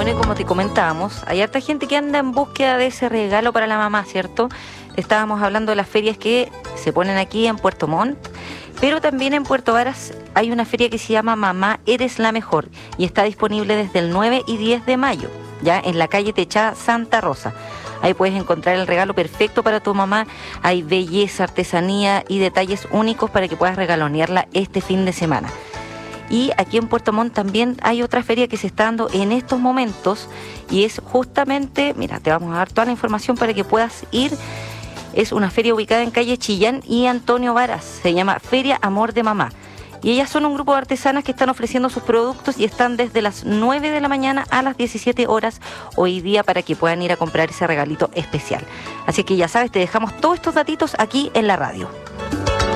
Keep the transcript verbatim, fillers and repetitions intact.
Bueno, y como te comentábamos, hay harta gente que anda en búsqueda de ese regalo para la mamá, ¿cierto? Estábamos hablando de las ferias que se ponen aquí en Puerto Montt, pero también en Puerto Varas hay una feria que se llama Mamá Eres la Mejor y está disponible desde el nueve y diez de mayo, ya en la calle Techá Santa Rosa. Ahí puedes encontrar el regalo perfecto para tu mamá. Hay belleza, artesanía y detalles únicos para que puedas regalonearla este fin de semana. Y aquí en Puerto Montt también hay otra feria que se está dando en estos momentos y es justamente, mira, te vamos a dar toda la información para que puedas ir. Es una feria ubicada en calle Chillán y Antonio Varas. Se llama Feria Amor de Mamá. Y ellas son un grupo de artesanas que están ofreciendo sus productos y están desde las nueve de la mañana a las diecisiete horas hoy día para que puedan ir a comprar ese regalito especial. Así que ya sabes, te dejamos todos estos datitos aquí en la radio.